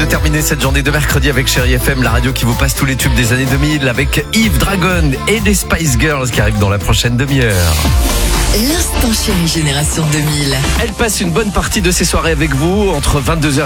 de terminer cette journée de mercredi avec Chérie FM, la radio qui vous passe tous les tubes des années 2000 avec Yves Dragon et les Spice Girls qui arrivent dans la prochaine demi-heure. L'instant chérie génération 2000. Elle passe une bonne partie de ses soirées avec vous entre 22h